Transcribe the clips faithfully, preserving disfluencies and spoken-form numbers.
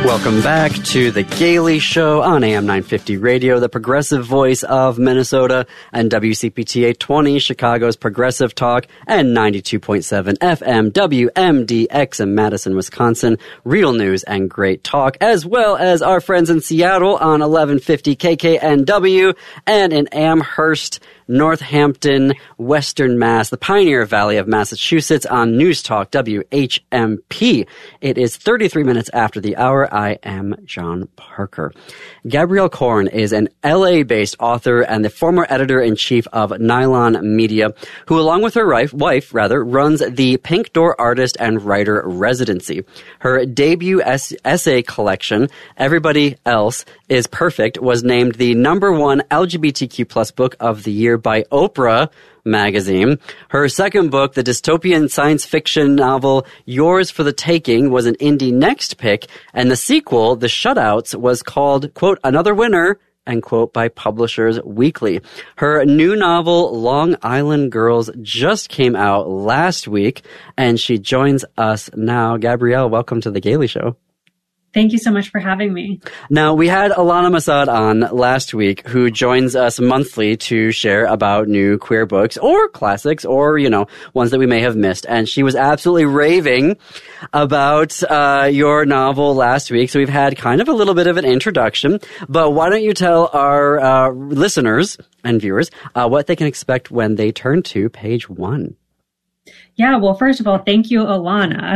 Welcome back to The Gailey Show on A M nine fifty Radio, the progressive voice of Minnesota, and W C P T eight twenty, Chicago's progressive talk, and ninety-two point seven F M W M D X in Madison, Wisconsin, real news and great talk, as well as our friends in Seattle on eleven fifty K K N W, and in Amherst, Northampton, Western Mass, the Pioneer Valley of Massachusetts on News Talk W H M P. It is thirty-three minutes after the hour. I am John Parker. Gabrielle Korn is an L A-based author and the former editor-in-chief of Nylon Media, who, along with her wife, wife rather, runs the Pink Door Artist and Writer Residency. Her debut es- essay collection, Everybody Else is Perfect, was named the number one L G B T Q plus book of the year by Oprah magazine. Her second book, the dystopian science fiction novel Yours for the Taking, was an Indie Next pick, and the sequel, The Shutouts, was called, quote, another winner, end quote, by Publishers Weekly. Her new novel, Long Island Girls, just came out last week, and she joins us now. Gabrielle, welcome to The Gailey Show. Thank you so much for having me. Now, we had Alana Masad on last week, who joins us monthly to share about new queer books or classics or, you know, ones that we may have missed. And she was absolutely raving about uh, your novel last week. So we've had kind of a little bit of an introduction. But why don't you tell our uh, listeners and viewers uh, what they can expect when they turn to page one? Yeah, well, first of all, thank you, Alana.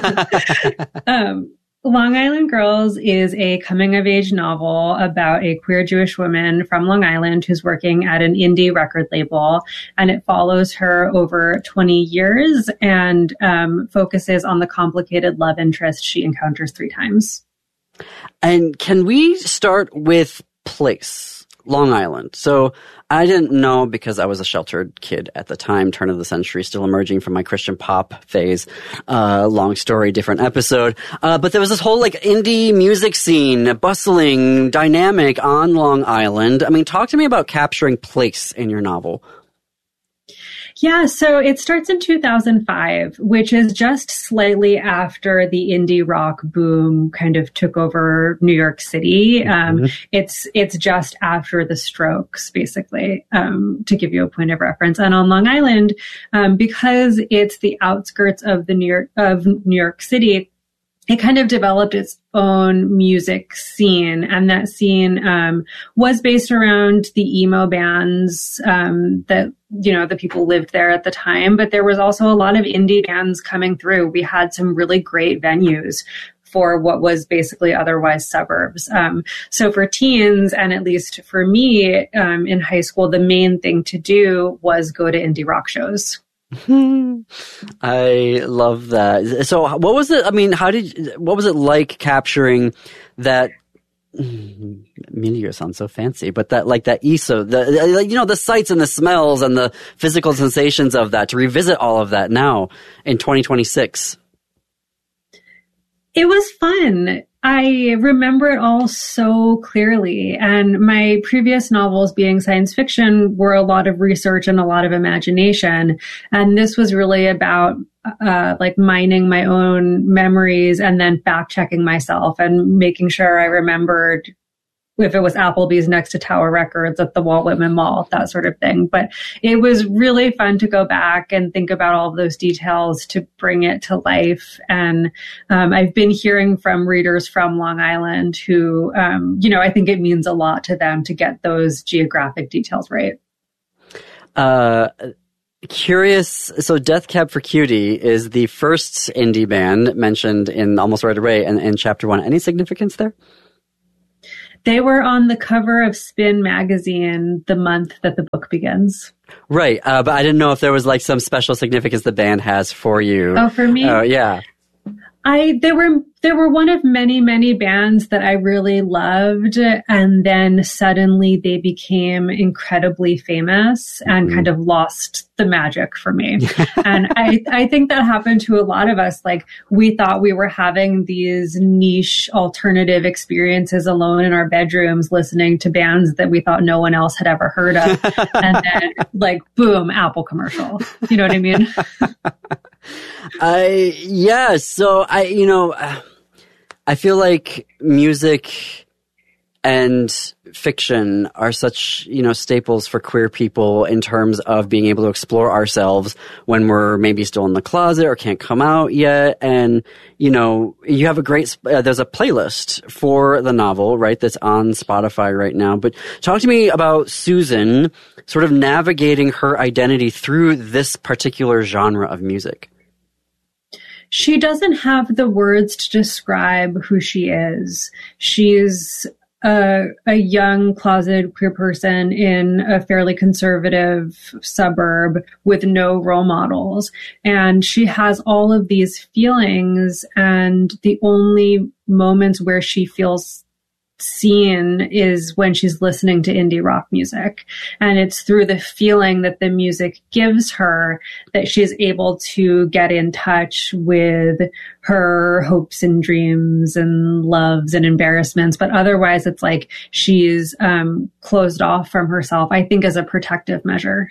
um, Long Island Girls is a coming-of-age novel about a queer Jewish woman from Long Island who's working at an indie record label, and it follows her over twenty years and um, focuses on the complicated love interest she encounters three times. And can we start with place? Long Island. So I didn't know, because I was a sheltered kid at the time, turn of the century, still emerging from my Christian pop phase. Uh, long story, different episode. Uh, but there was this whole like indie music scene, bustling, dynamic on Long Island. I mean, talk to me about capturing place in your novel. Yeah, so it starts in two thousand five, which is just slightly after the indie rock boom kind of took over New York City. Um, mm-hmm. It's it's just after the Strokes, basically, um, to give you a point of reference. And on Long Island, um, because it's the outskirts of the New York of New York City, it kind of developed its own music scene. And that scene um, was based around the emo bands um, that, you know, the people lived there at the time. But there was also a lot of indie bands coming through. We had some really great venues for what was basically otherwise suburbs. Um, so for teens, and at least for me um, in high school, the main thing to do was go to indie rock shows. I love that. So what was it? I mean, how did, what was it like capturing that? Meteor sounds so fancy, but that, like that E S O, the, you know, the sights and the smells and the physical sensations of that, to revisit all of that now in twenty twenty-six. It was fun. I remember it all so clearly. And my previous novels, being science fiction, were a lot of research and a lot of imagination. And this was really about uh, like mining my own memories and then fact checking myself and making sure I remembered if it was Applebee's next to Tower Records at the Walt Whitman Mall, that sort of thing. But it was really fun to go back and think about all of those details to bring it to life. And um, I've been hearing from readers from Long Island who, um, you know, I think it means a lot to them to get those geographic details right. Uh, curious. So Death Cab for Cutie is the first indie band mentioned in Almost Right Away and in chapter one. Any significance there? They were on the cover of Spin magazine the month that the book begins. Right. Uh, but I didn't know if there was like some special significance the band has for you. Oh, for me? Oh, uh, yeah. I, they were, they were one of many, many bands that I really loved. And then suddenly they became incredibly famous and mm-hmm. kind of lost the magic for me. And I, I think that happened to a lot of us. Like, we thought we were having these niche alternative experiences alone in our bedrooms, listening to bands that we thought no one else had ever heard of. And then like, boom, Apple commercial. You know what I mean? I, yeah. So I, you know, uh, I feel like music and fiction are such, you know, staples for queer people in terms of being able to explore ourselves when we're maybe still in the closet or can't come out yet. And, you know, you have a great, uh, there's a playlist for the novel, right, that's on Spotify right now. But talk to me about Susan sort of navigating her identity through this particular genre of music. She doesn't have the words to describe who she is. She's a, a young closeted queer person in a fairly conservative suburb with no role models. And she has all of these feelings, and the only moments where she feels seen is when she's listening to indie rock music. And it's through the feeling that the music gives her that she's able to get in touch with her hopes and dreams and loves and embarrassments. But otherwise, it's like she's um, closed off from herself, I think, as a protective measure.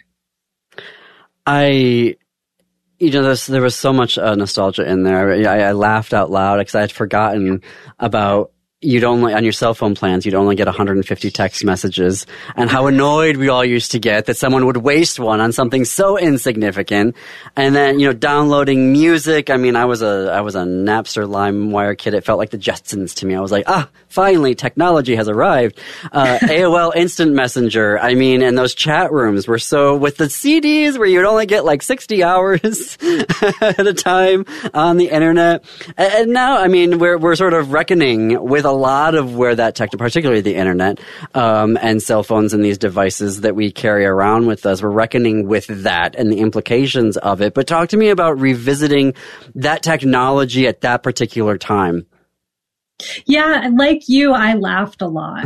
I... You know, there's, there was so much uh, nostalgia in there. I, I laughed out loud because I had forgotten about you'd only, on your cell phone plans, you'd only get one hundred fifty text messages, and how annoyed we all used to get that someone would waste one on something so insignificant. And then, you know, downloading music. I mean, I was a, I was a Napster LimeWire kid. It felt like the Jetsons to me. I was like, ah, finally, technology has arrived. Uh, A O L Instant Messenger. I mean, and those chat rooms were so, with the C Ds where you'd only get like sixty hours at a time on the internet. And now, I mean, we're, we're sort of reckoning with a a lot of where that tech, particularly the internet, um, and cell phones and these devices that we carry around with us, we're reckoning with that and the implications of it. But talk to me about revisiting that technology at that particular time. Yeah, like you, I laughed a lot.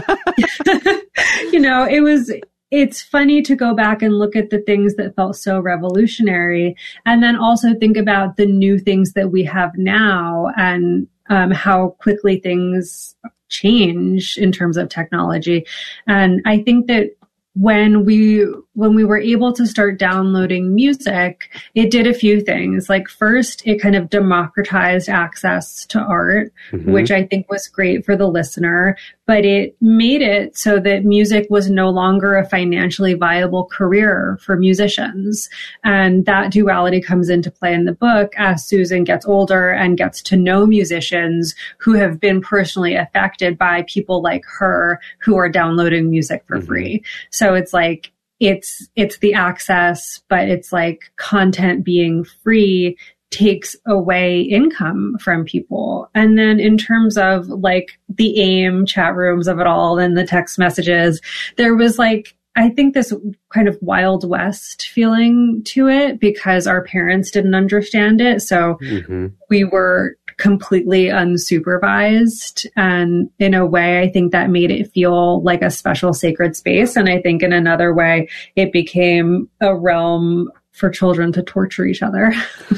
You know, it was... It's funny to go back and look at the things that felt so revolutionary, and then also think about the new things that we have now and um, how quickly things change in terms of technology. And I think that when we when we were able to start downloading music, it did a few things. Like, first, it kind of democratized access to art, mm-hmm. which I think was great for the listener, but it made it so that music was no longer a financially viable career for musicians. And that duality comes into play in the book as Susan gets older and gets to know musicians who have been personally affected by people like her who are downloading music for mm-hmm. free. So it's like, it's, it's the access, but it's like content being free takes away income from people. And then in terms of like the AIM chat rooms of it all and the text messages, there was like, I think this kind of Wild West feeling to it because our parents didn't understand it. So mm-hmm. we were completely unsupervised. And in a way, I think that made it feel like a special sacred space. And I think in another way, it became a realm for children to torture each other.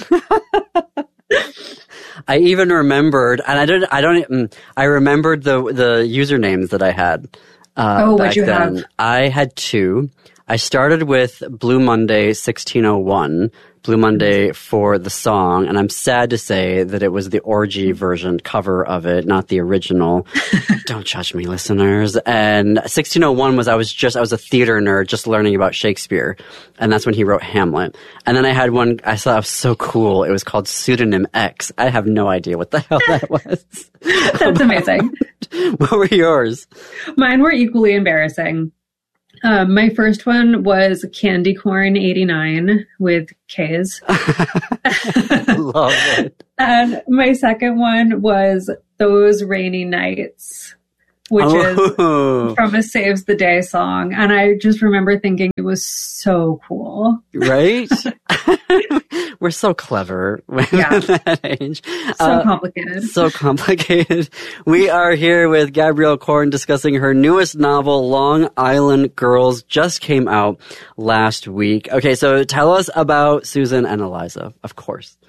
I even remembered, and I don't, I don't, I remembered the the usernames that I had. Uh, oh, what'd you then. have? I had two. I started with Blue Monday sixteen oh one, Blue Monday for the song, and I'm sad to say that it was the orgy version cover of it, not the original. Don't judge me, listeners. And sixteen oh one was, I was just, I was a theater nerd just learning about Shakespeare, and that's when he wrote Hamlet. And then I had one, I thought it was so cool, it was called Pseudonym X. I have no idea what the hell that was. That's amazing. What were yours? Mine were equally embarrassing. Um, my first one was Candy Corn eighty-nine with K's. Love it. And my second one was Those Rainy Nights, which oh. is from a Saves the Day song. And I just remember thinking it was so cool. Right? We're so clever yeah. at that age. So uh, complicated. So complicated. We are here with Gabrielle Korn discussing her newest novel, Long Island Girls, just came out last week. Okay, so tell us about Susan and Eliza, of course.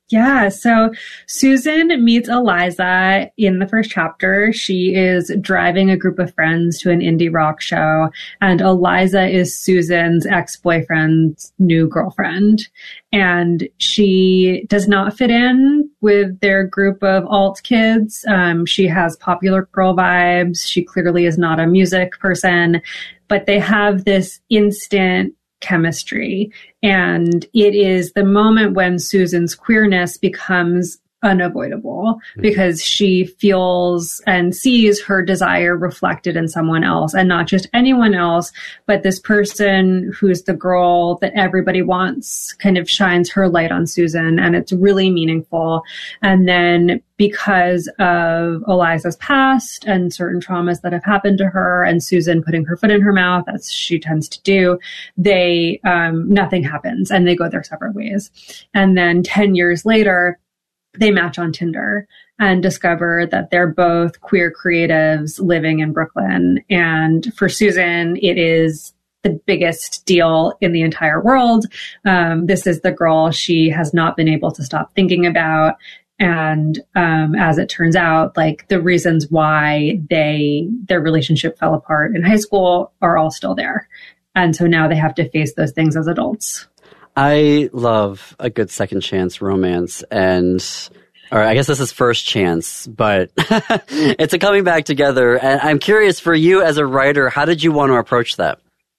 Yeah, so Susan meets Eliza in the first chapter. She is driving a group of friends to an indie rock show, and Eliza is Susan's ex-boyfriend's new girlfriend. And she does not fit in with their group of alt kids. Um, she has popular girl vibes. She clearly is not a music person, but they have this instant chemistry. And it is the moment when Susan's queerness becomes unavoidable because she feels and sees her desire reflected in someone else, and not just anyone else, but this person who's the girl that everybody wants kind of shines her light on Susan, and it's really meaningful. And then because of Eliza's past and certain traumas that have happened to her, and Susan putting her foot in her mouth, as she tends to do, they um, nothing happens and they go their separate ways. And then ten years later, they match on Tinder and discover that they're both queer creatives living in Brooklyn. And for Susan, it is the biggest deal in the entire world. Um, this is the girl she has not been able to stop thinking about. And um, as it turns out, like the reasons why they their relationship fell apart in high school are all still there. And so now they have to face those things as adults. I love a good second chance romance, and or I guess this is first chance, but it's a coming back together. And I'm curious, for you as a writer, how did you want to approach that?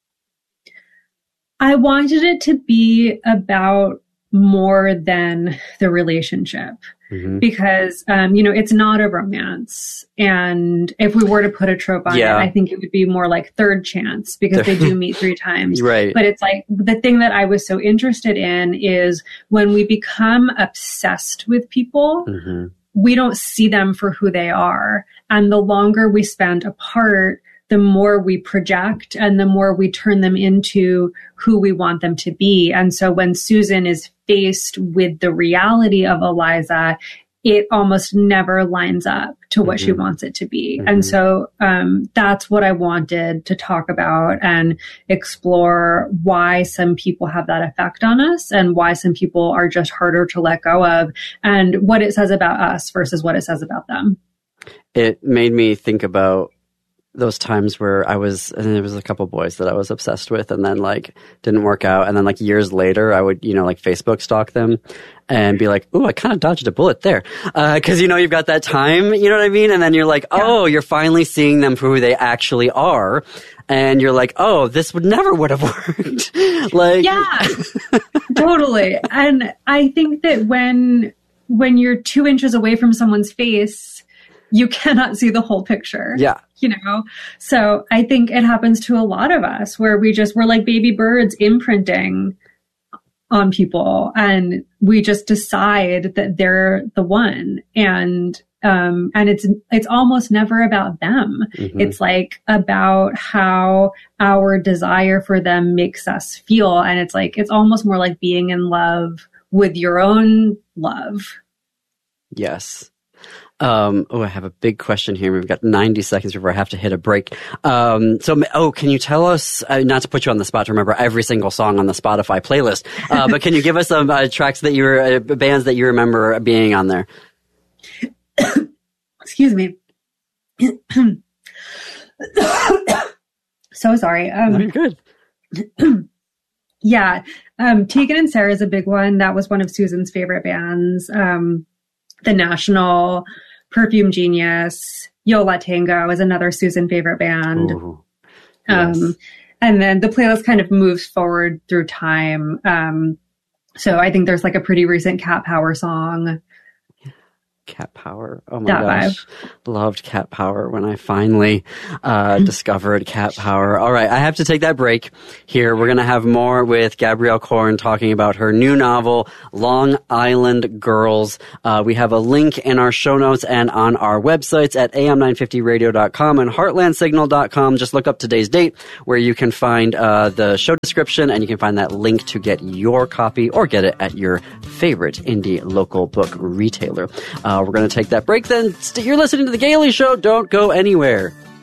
I wanted it to be about more than the relationship. Mm-hmm. Because, um, you know, it's not a romance. And if we were to put a trope on yeah. it, I think it would be more like third chance, because they do meet three times. Right. But it's like the thing that I was so interested in is when we become obsessed with people, mm-hmm. we don't see them for who they are. And the longer we spend apart, the more we project and the more we turn them into who we want them to be. And so when Susan is faced with the reality of Eliza, it almost never lines up to what mm-hmm. she wants it to be. Mm-hmm. And so um, that's what I wanted to talk about and explore why some people have that effect on us and why some people are just harder to let go of, and what it says about us versus what it says about them. It made me think about those times where I was, and there was a couple boys that I was obsessed with, and then like didn't work out. And then like years later, I would, you know, like Facebook stalk them and be like, ooh, I kind of dodged a bullet there. Uh, cause you know, you've got that time, you know what I mean? And then you're like, oh, yeah. you're finally seeing them for who they actually are. And you're like, oh, this would never would have worked. Like, yeah, totally. And I think that when, when you're two inches away from someone's face, you cannot see the whole picture. Yeah. You know? So I think it happens to a lot of us where we just, we're like baby birds imprinting on people, and we just decide that they're the one. And, um, and it's, it's almost never about them. Mm-hmm. It's like about how our desire for them makes us feel. And it's like, it's almost more like being in love with your own love. Yes. Um, oh, I have a big question here. We've got ninety seconds before I have to hit a break. Um, so, oh, can you tell us, uh, not to put you on the spot to remember every single song on the Spotify playlist, uh, but can you give us some uh, tracks that you uh, bands that you remember being on there? Excuse me. So sorry. Um, no, you're good. Yeah. Um, Tegan and Sarah is a big one. That was one of Susan's favorite bands. Um, The National, Perfume Genius, Yo La Tengo is another Susan favorite band. Ooh, yes. Um, and then the playlist kind of moves forward through time. Um, so I think there's like a pretty recent Cat Power song. Cat Power. Oh my that gosh. Vibe. Loved Cat Power when I finally uh, discovered Cat Power. All right, I have to take that break here. We're going to have more with Gabrielle Korn talking about her new novel, Long Island Girls. Uh, we have a link in our show notes and on our websites at a m nine fifty radio dot com and heartland signal dot com. Just look up today's date where you can find uh, the show description, and you can find that link to get your copy or get it at your favorite indie local book retailer. Uh, we're going to take that break then. You're listening to The Gailey Show. Don't go anywhere.